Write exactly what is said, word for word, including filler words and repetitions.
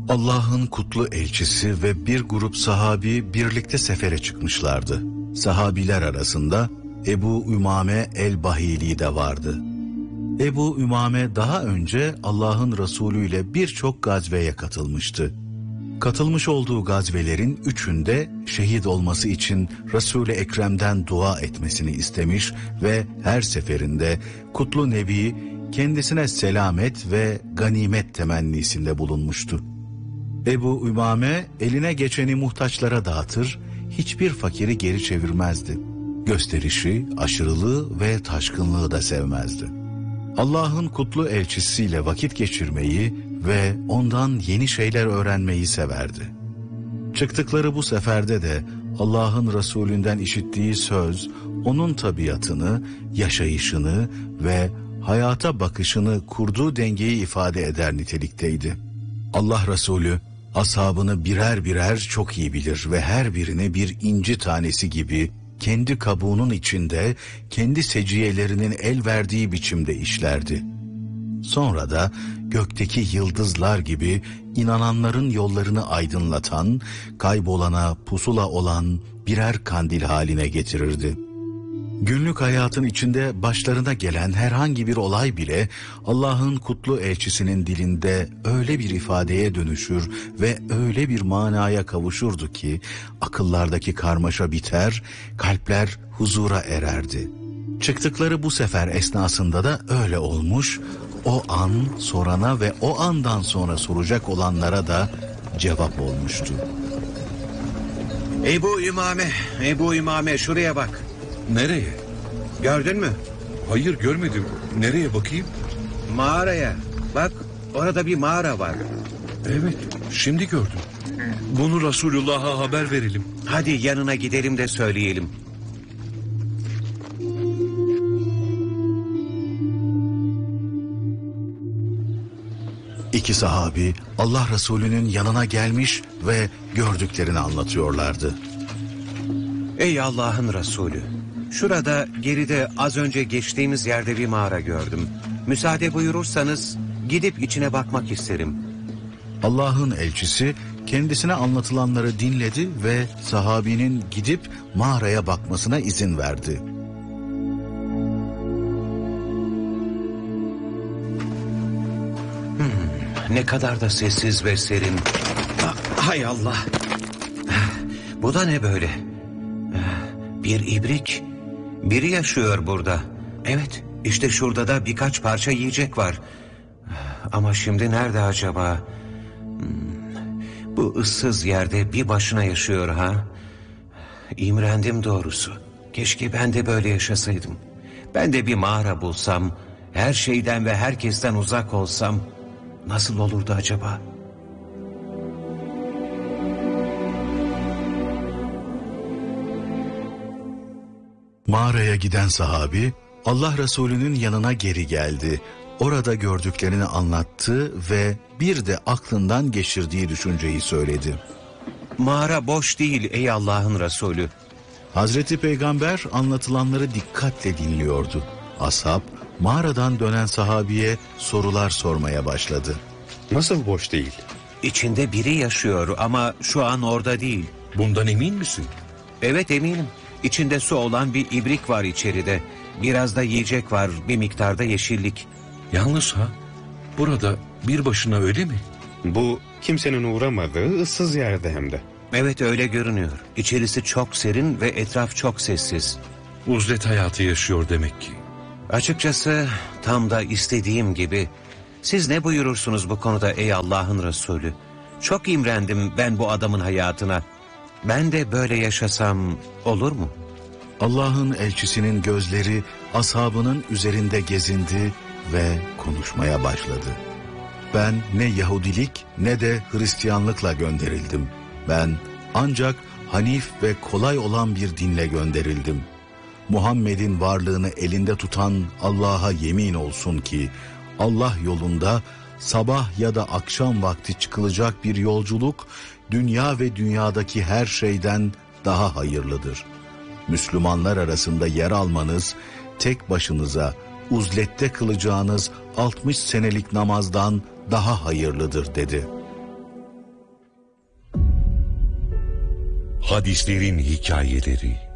Allah'ın kutlu elçisi ve bir grup sahabi birlikte sefere çıkmışlardı. Sahabiler arasında Ebu Ümame el-Bahili de vardı. Ebu Ümame daha önce Allah'ın Resulü ile birçok gazveye katılmıştı. Katılmış olduğu gazvelerin üçünde şehit olması için Resul-i Ekrem'den dua etmesini istemiş ve her seferinde kutlu Nebi kendisine selamet ve ganimet temennisinde bulunmuştu. Ebu Ümame eline geçeni muhtaçlara dağıtır, hiçbir fakiri geri çevirmezdi. Gösterişi, aşırılığı ve taşkınlığı da sevmezdi. Allah'ın kutlu elçisiyle vakit geçirmeyi ve ondan yeni şeyler öğrenmeyi severdi. Çıktıkları bu seferde de Allah'ın Resulünden işittiği söz, onun tabiatını, yaşayışını ve hayata bakışını kurduğu dengeyi ifade eder nitelikteydi. Allah Resulü, ashabını birer birer çok iyi bilir ve her birini bir inci tanesi gibi kendi kabuğunun içinde, kendi seciyelerinin el verdiği biçimde işlerdi. Sonra da gökteki yıldızlar gibi inananların yollarını aydınlatan, kaybolana pusula olan birer kandil haline getirirdi. Günlük hayatın içinde başlarına gelen herhangi bir olay bile Allah'ın kutlu elçisinin dilinde öyle bir ifadeye dönüşür ve öyle bir manaya kavuşurdu ki akıllardaki karmaşa biter, kalpler huzura ererdi. Çıktıkları bu sefer esnasında da öyle olmuş, o an sorana ve o andan sonra soracak olanlara da cevap olmuştu. Ebu İmame, Ebu İmame şuraya bak. Nereye? Gördün mü? Hayır, görmedim. Nereye bakayım? Mağaraya. Bak, orada bir mağara var. Evet, şimdi gördüm. Bunu Resulullah'a haber verelim. Hadi yanına gidelim de söyleyelim. İki sahabi Allah Resulü'nün yanına gelmiş ve gördüklerini anlatıyorlardı. Ey Allah'ın Resulü, şurada geride az önce geçtiğimiz yerde bir mağara gördüm. Müsaade buyurursanız gidip içine bakmak isterim. Allah'ın elçisi kendisine anlatılanları dinledi ve sahabinin gidip mağaraya bakmasına izin verdi. Hmm, ne kadar da sessiz ve serin. Hay Allah! Bu da ne böyle? Bir ibrik. Biri yaşıyor burada. Evet, işte şurada da birkaç parça yiyecek var. Ama şimdi nerede acaba? Hmm, bu ıssız yerde bir başına yaşıyor ha? İmrendim doğrusu. Keşke ben de böyle yaşasaydım. Ben de bir mağara bulsam, her şeyden ve herkesten uzak olsam nasıl olurdu acaba? Mağaraya giden sahabi Allah Resulü'nün yanına geri geldi. Orada gördüklerini anlattı ve bir de aklından geçirdiği düşünceyi söyledi. Mağara boş değil ey Allah'ın Resulü. Hazreti Peygamber anlatılanları dikkatle dinliyordu. Ashab mağaradan dönen sahabiye sorular sormaya başladı. Nasıl boş değil? İçinde biri yaşıyor ama şu an orada değil. Bundan emin misin? Evet eminim. İçinde su olan bir ibrik var içeride. Biraz da yiyecek var, bir miktarda yeşillik. Yalnız ha? Burada bir başına öyle mi? Bu kimsenin uğramadığı ıssız yerde hem de. Evet öyle görünüyor. İçerisi çok serin ve etraf çok sessiz. Uzlet hayatı yaşıyor demek ki. Açıkçası tam da istediğim gibi. Siz ne buyurursunuz bu konuda ey Allah'ın Resulü? Çok imrendim ben bu adamın hayatına. Ben de böyle yaşasam olur mu? Allah'ın elçisinin gözleri ashabının üzerinde gezindi ve konuşmaya başladı. Ben ne Yahudilik ne de Hristiyanlıkla gönderildim. Ben ancak hanif ve kolay olan bir dinle gönderildim. Muhammed'in varlığını elinde tutan Allah'a yemin olsun ki Allah yolunda sabah ya da akşam vakti çıkılacak bir yolculuk dünya ve dünyadaki her şeyden daha hayırlıdır. Müslümanlar arasında yer almanız tek başınıza uzlette kılacağınız altmış senelik namazdan daha hayırlıdır dedi. Hadislerin hikayeleri.